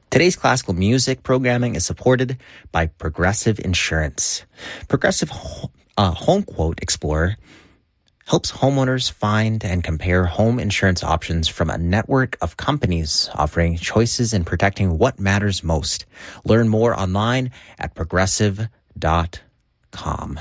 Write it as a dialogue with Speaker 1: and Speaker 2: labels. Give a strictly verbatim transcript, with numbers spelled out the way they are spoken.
Speaker 1: Today's classical music programming is supported by Progressive Insurance. Progressive uh, Home Quote Explorer helps homeowners find and compare home insurance options from a network of companies offering choices and protecting what matters most. Learn more online at progressive dot com.